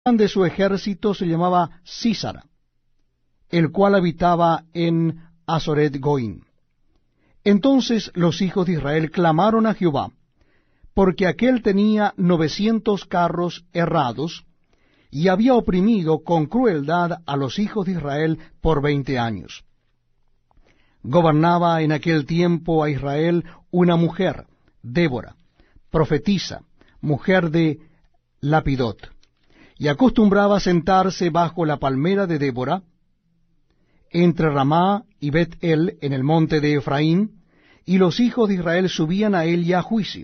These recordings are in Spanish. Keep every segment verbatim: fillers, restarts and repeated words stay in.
de su ejército se llamaba Sísara, el cual habitaba en Azoret Goim. Entonces los hijos de Israel clamaron a Jehová, porque aquél tenía novecientos carros herrados, y había oprimido con crueldad a los hijos de Israel por veinte años. Gobernaba en aquel tiempo a Israel una mujer, Débora, profetisa, mujer de Lapidot, y acostumbraba sentarse bajo la palmera de Débora, entre Ramá y Bet-el, en el monte de Efraín, y los hijos de Israel subían a ella a juicio.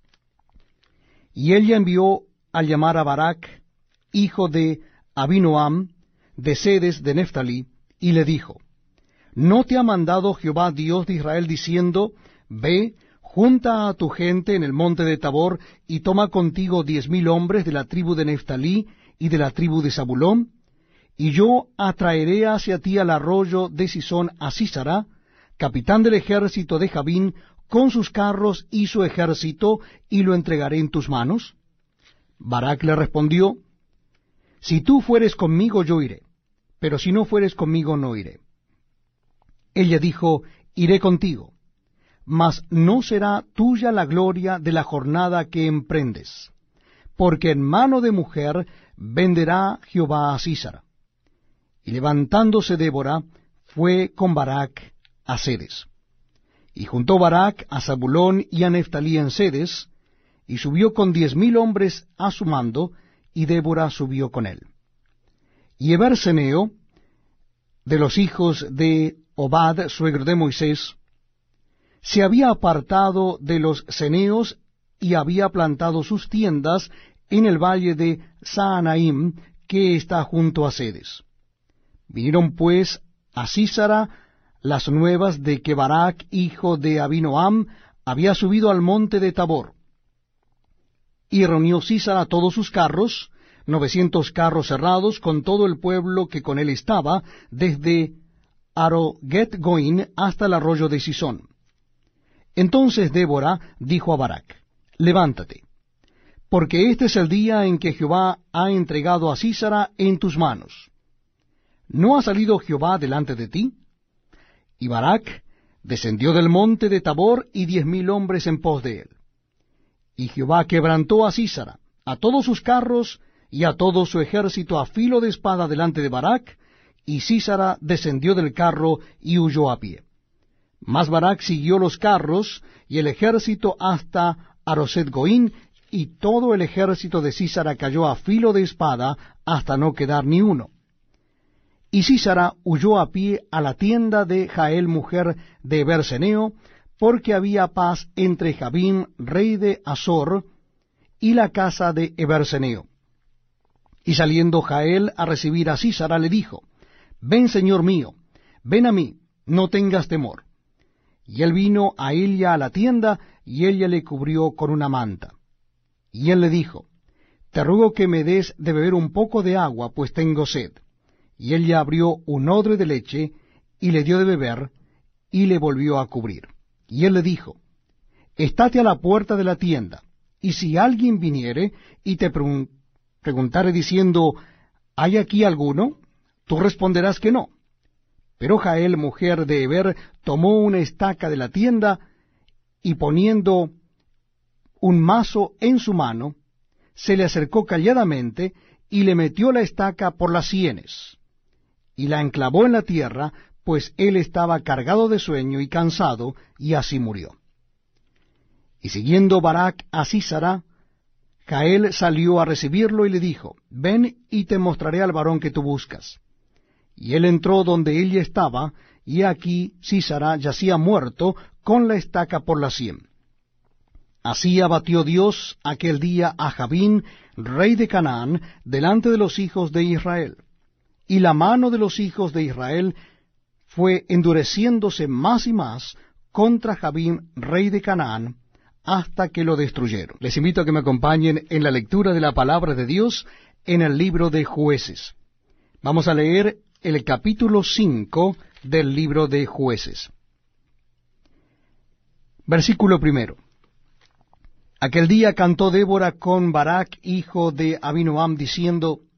Y ella envió a llamar a Barac, hijo de Abinoam, de Sedes de Neftalí, y le dijo, ¿no te ha mandado Jehová Dios de Israel diciendo, ve, junta a tu gente en el monte de Tabor, y toma contigo diez mil hombres de la tribu de Neftalí y de la tribu de Zabulón? Y yo atraeré hacia ti al arroyo de Sisón a Sísara, capitán del ejército de Jabín, con sus carros y su ejército, y lo entregaré en tus manos. Barac le respondió, si tú fueres conmigo, yo iré, pero si no fueres conmigo, no iré. Ella dijo, iré contigo, mas no será tuya la gloria de la jornada que emprendes, porque en mano de mujer venderá Jehová a Sísara. Y levantándose Débora, fue con Barac a Sedes. Y juntó Barac a Zabulón y a Neftalí en Sedes, y subió con diez mil hombres a su mando, y Débora subió con él. Y Eberseneo, de los hijos de Obad, suegro de Moisés, se había apartado de los ceneos y había plantado sus tiendas en el valle de Saanaim, que está junto a Sedes. Vinieron pues a Sísara las nuevas de que Barac, hijo de Abinoam, había subido al monte de Tabor. Y reunió Sísara todos sus carros, novecientos carros cerrados, con todo el pueblo que con él estaba, desde Aroget Goín hasta el arroyo de Sisón. Entonces Débora dijo a Barac, levántate, porque este es el día en que Jehová ha entregado a Sísara en tus manos. ¿No ha salido Jehová delante de ti? Y Barac descendió del monte de Tabor y diez mil hombres en pos de él. Y Jehová quebrantó a Sísara, a todos sus carros y a todo su ejército a filo de espada delante de Barac, y Sísara descendió del carro y huyó a pie. Mas Barac siguió los carros y el ejército hasta Aroset Goín, y todo el ejército de Sísara cayó a filo de espada hasta no quedar ni uno. Y Sísara huyó a pie a la tienda de Jael, mujer de Eberseneo, porque había paz entre Jabín, rey de Azor, y la casa de Eberseneo. Y saliendo Jael a recibir a Sísara, le dijo, ven, señor mío, ven a mí, no tengas temor. Y él vino a ella a la tienda, y ella le cubrió con una manta. Y él le dijo, te ruego que me des de beber un poco de agua, pues tengo sed. Y ella abrió un odre de leche, y le dio de beber, y le volvió a cubrir. Y él le dijo, estate a la puerta de la tienda, y si alguien viniere, y te pregun- preguntare diciendo, ¿hay aquí alguno? Tú responderás que no. Pero Jael, mujer de Eber, tomó una estaca de la tienda, y poniendo un mazo en su mano, se le acercó calladamente, y le metió la estaca por las sienes, y la enclavó en la tierra, pues él estaba cargado de sueño y cansado, y así murió. Y siguiendo Barac a Sísara, Jael salió a recibirlo y le dijo, ven y te mostraré al varón que tú buscas. Y él entró donde ella estaba, y aquí Sísara yacía muerto, con la estaca por la sien. Así abatió Dios aquel día a Jabín, rey de Canaán, delante de los hijos de Israel. Y la mano de los hijos de Israel fue endureciéndose más y más contra Jabín, rey de Canaán, hasta que lo destruyeron. Les invito a que me acompañen en la lectura de la palabra de Dios en el libro de Jueces. Vamos a leer el capítulo cinco del libro de Jueces. Versículo primero. Aquel día cantó Débora con Barac, hijo de Abinoam, diciendo,